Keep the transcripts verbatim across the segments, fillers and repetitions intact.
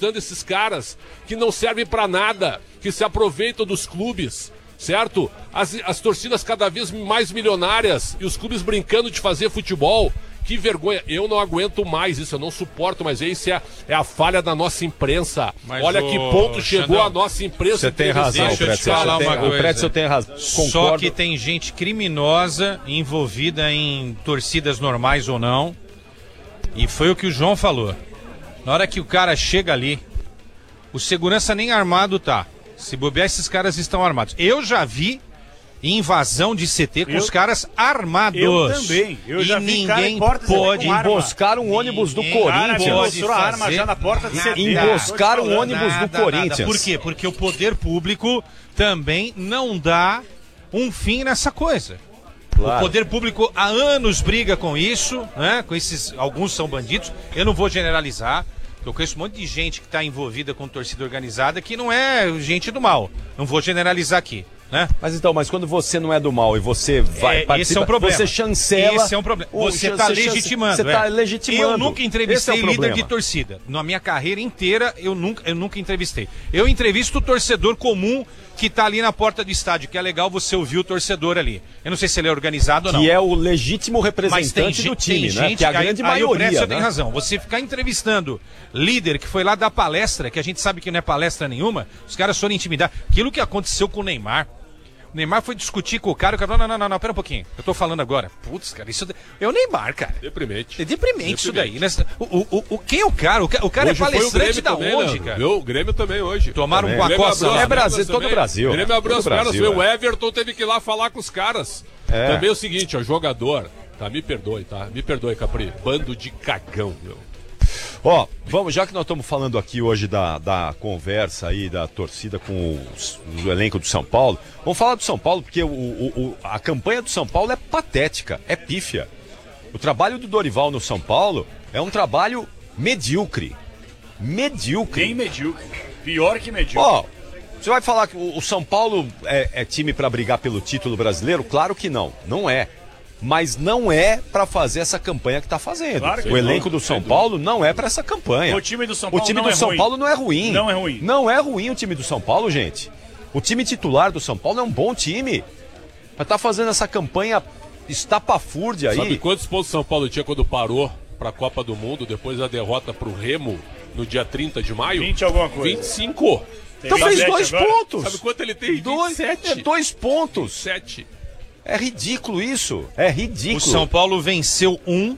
gostando desses caras que não servem pra nada, que se aproveitam dos clubes, certo? As, as torcidas cada vez mais milionárias e os clubes brincando de fazer futebol. Que vergonha, eu não aguento mais isso, eu não suporto mais isso, é a, é a falha da nossa imprensa. Mas olha o... que ponto chegou Xandão, a nossa imprensa. Você tem razão, Deixa eu te falar uma coisa. O Prédio tem razão. Concordo. Só que tem gente criminosa envolvida em torcidas normais ou não. E foi o que o João falou. Na hora que o cara chega ali, o segurança nem armado tá. Se bobear, esses caras estão armados. Eu já vi invasão de C T com eu, os caras armados. Eu também. Eu e já vi ninguém cara em porta pode emboscar um ônibus do Corinthians. Mostrou a arma já na porta de C T. Emboscar um ônibus nada, do Corinthians. Nada. Por quê? Porque o poder público também não dá um fim nessa coisa. Claro. O poder público há anos briga com isso, né? Com esses, alguns são bandidos. Eu não vou generalizar. Eu conheço um monte de gente que está envolvida com torcida organizada que não é gente do mal. Não vou generalizar aqui. Né? Mas então, mas quando você não é do mal e você vai é, esse é um problema. Você chancela. Esse é um problema. Você está legitimando. Você está é. legitimando. Eu nunca entrevistei é líder problema. de torcida. Na minha carreira inteira, eu nunca, eu nunca entrevistei. Eu entrevisto o torcedor comum que está ali na porta do estádio, que é legal você ouvir o torcedor ali. Eu não sei se ele é organizado ou não. Que é o legítimo representante tem, do time, tem né? Gente, que é a aí, grande aí maioria. Aí o né? tem razão. Você ficar entrevistando líder que foi lá dar palestra, que a gente sabe que não é palestra nenhuma, os caras foram intimidar. Aquilo que aconteceu com o Neymar. O Neymar foi discutir com o cara, o cara falou, não, não, não, não, pera um pouquinho, eu tô falando agora. Putz, cara, isso é o Neymar, cara. Deprimente. É deprimente, deprimente. Isso daí. Né? O, o, o, quem é o cara? O, o cara hoje é palestrante da também, onde, né? cara? O Grêmio também hoje. Tomaram também. um pacote. É Brasil, todo o Brasil. O Grêmio abriu todo as pernas, Brasil, o é. Everton teve que ir lá falar com os caras. É. Também é o seguinte, ó, jogador, tá, me perdoe, tá? Me perdoe, Capri, bando de cagão, meu. Ó, vamos, já que nós estamos falando aqui hoje da, da conversa aí, da torcida com os, o elenco do São Paulo, vamos falar do São Paulo, porque o, o, o, a campanha do São Paulo é patética, é pífia. O trabalho do Dorival no São Paulo é um trabalho medíocre. Medíocre. Bem medíocre. Pior que medíocre. Ó, você vai falar que o, o São Paulo é, é time para brigar pelo título brasileiro? Claro que não, não é. Mas não é para fazer essa campanha que está fazendo. Claro que o elenco do São Paulo não é para essa campanha. O time do São Paulo, o time não, do é São ruim. Paulo não é ruim. Não é ruim. Não é ruim o time do São Paulo, gente. O time titular do São Paulo é um bom time. Para estar tá fazendo essa campanha estapafúrdia aí. Sabe quantos pontos São Paulo tinha quando parou para a Copa do Mundo depois da derrota para o Remo no dia trinta de maio? vinte alguma coisa. vinte e cinco. Então fez dois agora? pontos. Sabe quanto ele tem? Dois, vinte e sete. é dois pontos. vinte e sete. É ridículo isso. É ridículo. O São Paulo venceu um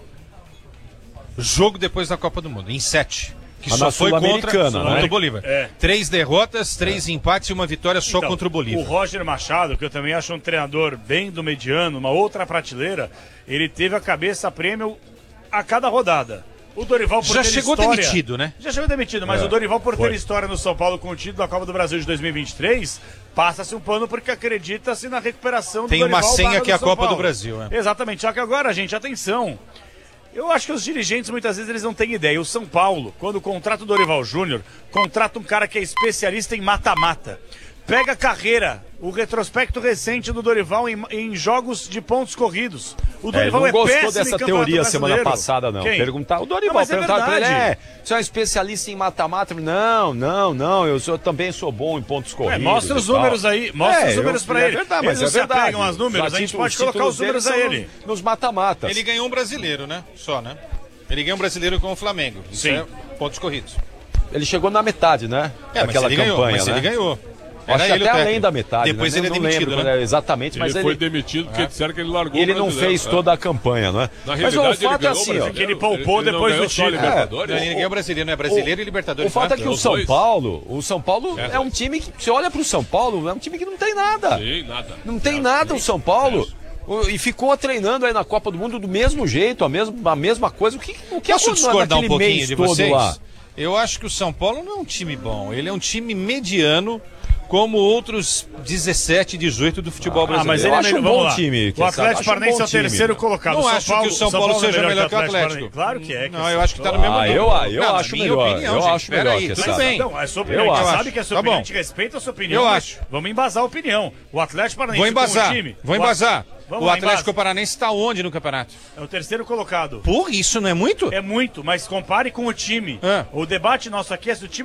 jogo depois da Copa do Mundo, em sete. Que a só foi contra, né? contra o Bolívar. É. Três derrotas, três é. empates e uma vitória só então, contra o Bolívar. O Roger Machado, que eu também acho um treinador bem do mediano, uma outra prateleira, ele teve a cabeça prêmio a cada rodada. O Dorival por já ter chegou história, demitido, né? Já chegou demitido, mas é. o Dorival por Foi. ter história no São Paulo com o título da Copa do Brasil de dois mil e vinte e três, passa-se um pano porque acredita-se na recuperação do Tem Dorival. Tem uma senha que é a São Copa Paulo. do Brasil. É. Exatamente, só que agora, gente, atenção. Eu acho que os dirigentes muitas vezes eles não têm ideia. O São Paulo, quando contrata o Dorival Júnior, contrata um cara que é especialista em mata-mata. Pega a carreira, o retrospecto recente do Dorival em, em jogos de pontos corridos. O Dorival é, é, não gostou péssimo dessa em teoria semana brasileiro. passada, não. Quem? Perguntar, o Dorival não, mas é perguntava pra ele, verdade. é, você é um especialista em mata-mata? Não, não, não, eu sou, também sou bom em pontos corridos. É, mostra os números aí, mostra é, os números eu, pra é ele. Verdade, Eles mas é verdade. pegam os números, a gente pode colocar os números a ele. Nos, nos mata-matas. Ele ganhou um brasileiro, né? Só, né? Ele ganhou um brasileiro com o Flamengo. Isso Sim. é pontos corridos. Ele chegou na metade, né? É, Daquela mas ele campanha, ganhou, mas né? ele ganhou. Acho que até além da metade. Depois né? ele é não demitido, lembro, né? Exatamente, mas ele, ele foi demitido porque é. disseram que ele largou ele o não fez é. toda a campanha, não é? Na mas o fato ele é assim, ó, que ele poupou ele, depois ele do título. É, não, ninguém é brasileiro, não é brasileiro o, e Libertadores. O fato é que é, o São dois. Paulo, o São Paulo é, é um time que, você olha pro São Paulo, é um time que não tem nada. Sim, nada. Não tem nada o São Paulo. E ficou treinando aí na Copa do Mundo do mesmo jeito, a mesma, a mesma coisa. O que, o que Posso discordar um pouquinho de vocês? Lá? Eu acho que o São Paulo não é um time bom. Ele é um time mediano, como outros dezessete, dezoito do futebol ah, brasileiro. mas ele eu é acho um melhor, bom lá. time. O Atlético um Paranaense é o time. terceiro colocado. Não São acho Paulo, que o São Paulo, Paulo seja melhor que o Atlético. Atlético. Claro que é. Que não, eu acho que tá no mesmo ah, nível. Eu, eu não, acho minha melhor. Opinião, eu gente, acho melhor aí, que tudo essa. bem. Não, é sua opinião. Eu A gente acho. sabe que é a sua tá opinião. bom. A gente respeita a sua opinião. Eu acho. Vamos embasar a opinião. O Atlético Paranaense Vou embasar. com o time. Vou embasar. Vamos o lá, Atlético embasa. Paranaense está onde no campeonato? É o terceiro colocado. Porra, isso não é muito? É muito, mas compare com o time. É. O debate nosso aqui é se o time